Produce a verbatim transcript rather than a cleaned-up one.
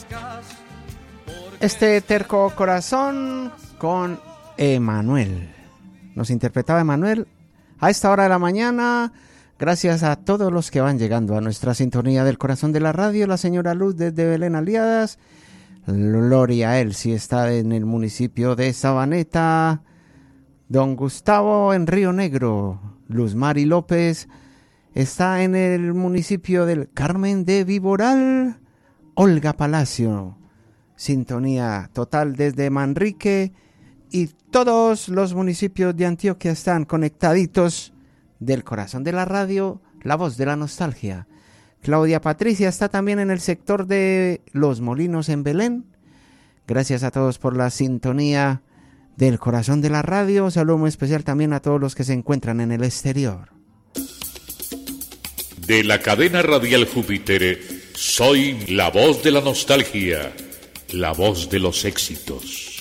Este terco corazón con Emanuel. Nos interpretaba Emanuel a esta hora de la mañana. Gracias a todos los que van llegando a nuestra sintonía del corazón de la radio. La señora Luz desde Belén Aliadas. Gloria Elsie está en el municipio de Sabaneta. Don Gustavo en Río Negro. Luz Mari López está en el municipio del Carmen de Viboral. Olga Palacio, sintonía total desde Manrique, y todos los municipios de Antioquia están conectaditos del corazón de la radio, la voz de la nostalgia. Claudia Patricia está también en el sector de Los Molinos en Belén. Gracias a todos por la sintonía del corazón de la radio. Saludo muy especial también a todos los que se encuentran en el exterior. De la cadena radial Júpiter, soy la voz de la nostalgia, la voz de los éxitos.